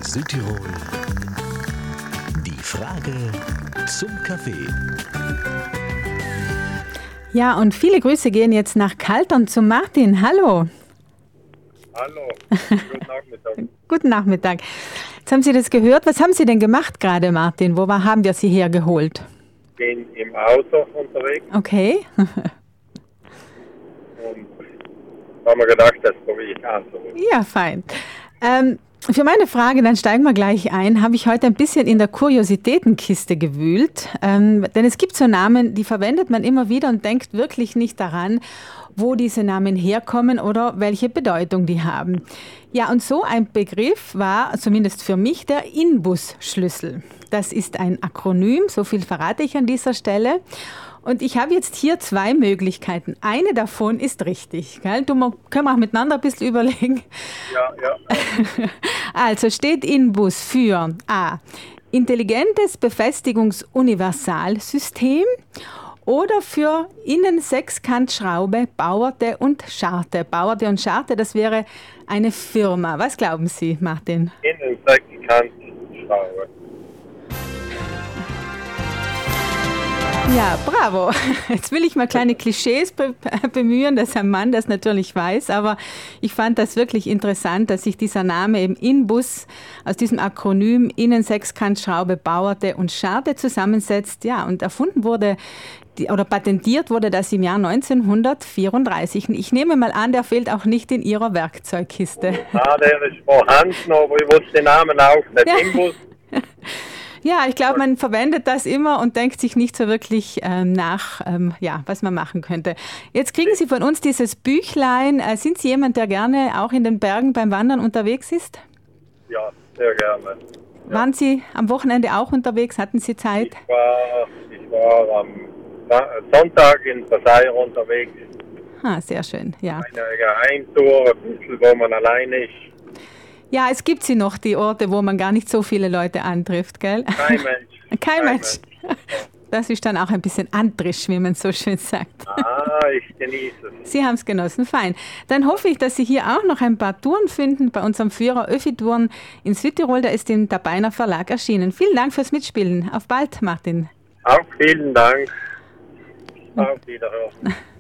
Südtirol. Die Frage zum Kaffee. Ja, und viele Grüße gehen jetzt nach Kaltern zu Martin. Hallo. Hallo, guten Nachmittag. Guten Nachmittag. Jetzt haben Sie das gehört. Was haben Sie denn gemacht gerade, Martin? Haben wir Sie hergeholt? Ich bin im Auto unterwegs Okay. und habe mir gedacht, das probiere ich anzurufen. Ja, fein. Für meine Frage, dann steigen wir gleich ein, habe ich heute ein bisschen in der Kuriositätenkiste gewühlt. Denn es gibt so Namen, die verwendet man immer wieder und denkt wirklich nicht daran, wo diese Namen herkommen oder welche Bedeutung die haben. Ja, und so ein Begriff war, zumindest für mich, der Inbus-Schlüssel. Das ist ein Akronym, so viel verrate ich an dieser Stelle. Und ich habe jetzt hier zwei Möglichkeiten. Eine davon ist richtig. Gell? Können wir auch miteinander ein bisschen überlegen. Ja. Also steht Inbus für A. Intelligentes Befestigungsuniversalsystem oder für Innensechskantschraube Bauerte und Scharte. Bauerte und Scharte, das wäre eine Firma. Was glauben Sie, Martin? Innensechskantschraube. Ja, bravo. Jetzt will ich mal kleine Klischees bemühen, dass ein Mann das natürlich weiß, aber ich fand das wirklich interessant, dass sich dieser Name eben Inbus aus diesem Akronym Innensechskantschraube, Bauerte und Scharte zusammensetzt. Ja, und erfunden wurde oder patentiert wurde das im Jahr 1934. Ich nehme mal an, der fehlt auch nicht in Ihrer Werkzeugkiste. Ah, der ist vorhanden, aber ich wusste den Namen auch nicht. Ja. Inbus. Ja, ich glaube, man verwendet das immer und denkt sich nicht so wirklich nach, was man machen könnte. Jetzt kriegen Sie von uns dieses Büchlein. Sind Sie jemand, der gerne auch in den Bergen beim Wandern unterwegs ist? Ja, sehr gerne. Ja. Waren Sie am Wochenende auch unterwegs? Hatten Sie Zeit? Ich war am Sonntag in Versailles unterwegs. Ah, sehr schön, ja. Eine Geheimtour, ein bisschen, wo man alleine ist. Ja, es gibt sie noch, die Orte, wo man gar nicht so viele Leute antrifft, gell? Kein Mensch. Kein Mensch. Das ist dann auch ein bisschen antrisch, wie man so schön sagt. Ah, ich genieße es. Sie haben es genossen, fein. Dann hoffe ich, dass Sie hier auch noch ein paar Touren finden bei unserem Führer Öffi-Touren in Südtirol. Der ist im Dabeiner Verlag erschienen. Vielen Dank fürs Mitspielen. Auf bald, Martin. Auch vielen Dank. Auf Wiederhören.